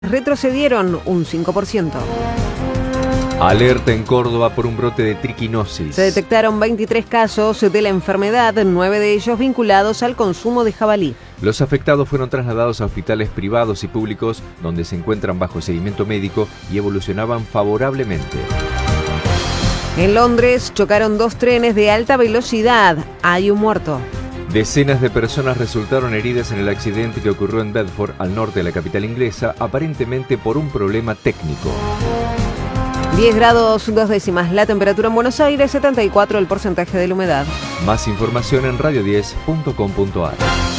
retrocedieron un 5%. Alerta en Córdoba por un brote de triquinosis. Se detectaron 23 casos de la enfermedad, 9 de ellos vinculados al consumo de jabalí. Los afectados fueron trasladados a hospitales privados y públicos donde se encuentran bajo seguimiento médico y evolucionaban favorablemente. En Londres chocaron 2 trenes de alta velocidad. Hay un muerto. Decenas de personas resultaron heridas en el accidente que ocurrió en Bedford, al norte de la capital inglesa, aparentemente por un problema técnico. 10 grados 2 décimas la temperatura en Buenos Aires, 74 el porcentaje de la humedad. Más información en radio10.com.ar.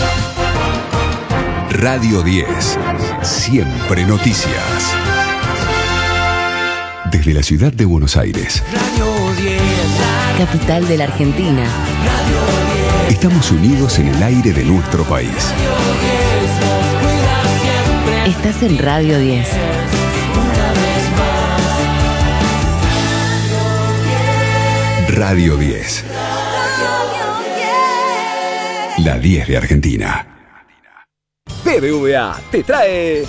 Radio 10. Siempre noticias. Desde la ciudad de Buenos Aires. Radio 10. Capital de la Argentina. Radio 10. Estamos unidos en el aire de nuestro país. Radio 10 Estás en Radio 10. Radio 10. La 10 de Argentina. BBVA te trae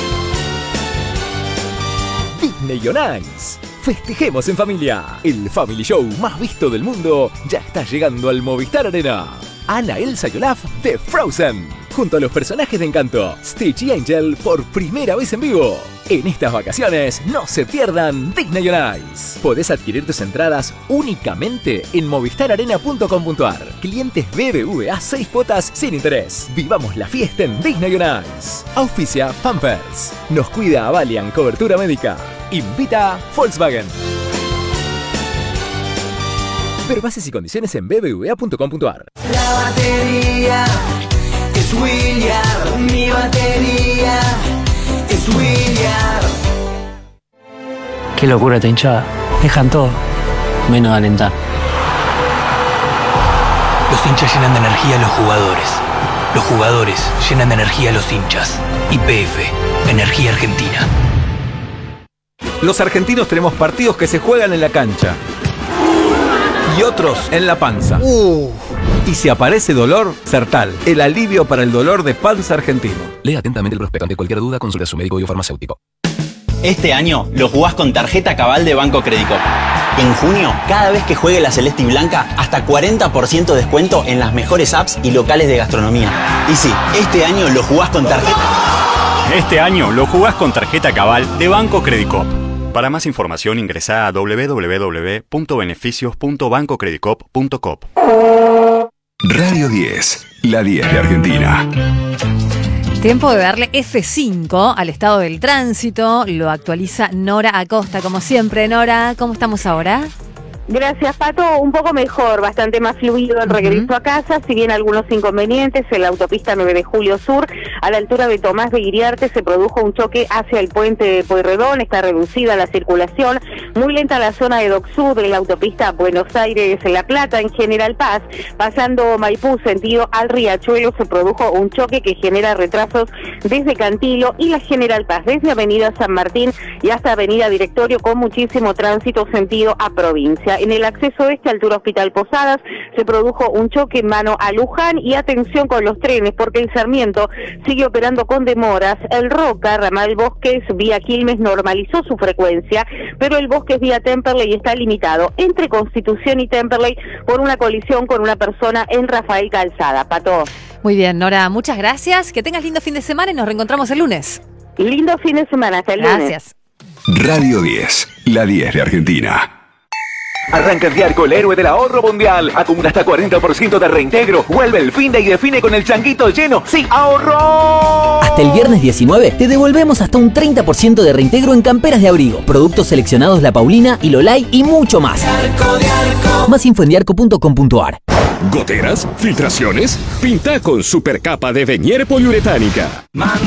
Disney on Ice. Festejemos en familia. El Family Show más visto del mundo ya está llegando al Movistar Arena. Anna, Elsa y Olaf de Frozen, junto a los personajes de Encanto, Stitch y Angel por primera vez en vivo. En estas vacaciones no se pierdan Disney on Ice. Podés adquirir tus entradas únicamente en movistararena.com.ar. Clientes BBVA 6 cuotas sin interés. Vivamos la fiesta en Disney on Ice. Auspicia Pampers. Nos cuida Avalian Cobertura Médica. Invita Volkswagen. Ver bases y condiciones en bbva.com.ar. La batería es William. Mi batería es William. Qué locura esta hinchada. Dejan todo, menos alentar. Los hinchas llenan de energía a los jugadores. Los jugadores llenan de energía a los hinchas. YPF, Energía Argentina. Los argentinos tenemos partidos que se juegan en la cancha y otros en la panza. Y si aparece dolor, Sertal, el alivio para el dolor de panza argentino. Lea atentamente el prospecto. Ante cualquier duda, consulte a su médico biofarmacéutico. Este año lo jugás con tarjeta Cabal de Banco Credicop. En junio, cada vez que juegue la Celeste y Blanca, hasta 40% de descuento en las mejores apps y locales de gastronomía. Y sí, este año lo jugás con tarjeta. Este año lo jugás con tarjeta Cabal de Banco Credicop. Para más información ingresá a www.beneficios.bancocredicop.com. Radio 10, la 10 de Argentina. Tiempo de darle F5 al estado del tránsito. Lo actualiza Nora Acosta, como siempre. Nora, ¿cómo estamos ahora? Gracias, Pato. Un poco mejor, bastante más fluido el regreso a casa, si bien algunos inconvenientes. En la autopista 9 de Julio Sur, a la altura de Tomás de Iriarte, se produjo un choque hacia el puente de Pueyrredón. Está reducida la circulación. Muy lenta la zona de Doc Sud, de la autopista Buenos Aires-La Plata, en General Paz. Pasando Maipú, sentido al Riachuelo, se produjo un choque que genera retrasos desde Cantilo y la General Paz, desde Avenida San Martín y hasta Avenida Directorio, con muchísimo tránsito sentido a provincia. En el acceso este, altura Hospital Posadas, se produjo un choque en mano a Luján. Y atención con los trenes, porque el Sarmiento sigue operando con demoras. El Roca, ramal Bosques, vía Quilmes, normalizó su frecuencia, pero el Bosques vía Temperley está limitado entre Constitución y Temperley por una colisión con una persona en Rafael Calzada. Pato. Muy bien, Nora, muchas gracias. Que tengas lindo fin de semana y nos reencontramos el lunes. Lindo fin de semana, hasta el lunes. Gracias. Radio 10, la 10 de Argentina. Arranca el día con el héroe del ahorro mundial. Acumula hasta 40% de reintegro. Vuelve el fin de y define con el changuito lleno. ¡Sí, ahorro! Hasta el viernes 19 te devolvemos hasta un 30% de reintegro en camperas de abrigo, productos seleccionados La Paulina y Lolay y mucho más. Más info en diarco.com.ar. ¿Goteras? ¿Filtraciones? Pinta con supercapa de Venier poliuretánica.